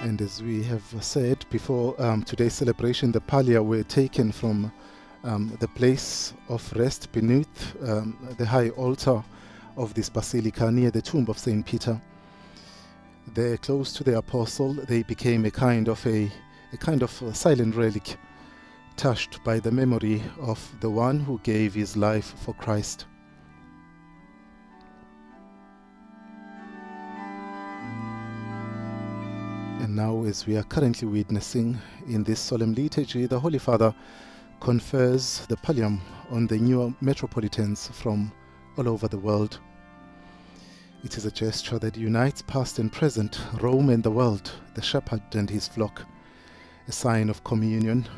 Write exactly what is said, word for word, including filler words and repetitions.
And as we have said before, um, today's celebration, the pallia were taken from um, the place of rest beneath um, the high altar of this basilica near the tomb of Saint Peter. There, close to the apostle, they became a kind of a, a kind of a silent relic, touched by the memory of the one who gave his life for Christ. And now, as we are currently witnessing in this solemn liturgy, the Holy Father confers the pallium on the new metropolitans from all over the world. It is a gesture that unites past and present, Rome and the world, the shepherd and his flock, a sign of communion